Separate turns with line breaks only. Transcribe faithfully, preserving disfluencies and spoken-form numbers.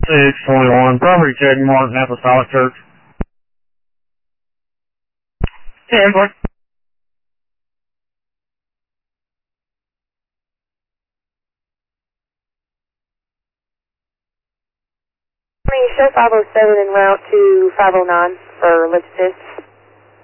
six twenty-one, property check, Martin Apostolic Church. Yeah, boy.
Show five oh seven en route to five oh nine for lift assist.